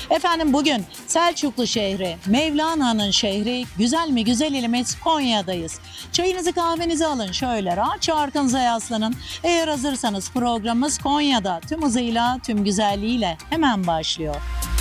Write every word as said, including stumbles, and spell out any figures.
Efendim bugün Selçuklu şehri, Mevlana'nın şehri, güzel mi güzel ilimiz Konya'dayız. Çayınızı kahvenizi alın şöyle rahatça arkanıza yaslanın. Eğer hazırsanız programımız Konya'da tüm hızıyla tüm güzelliğiyle hemen başlıyor.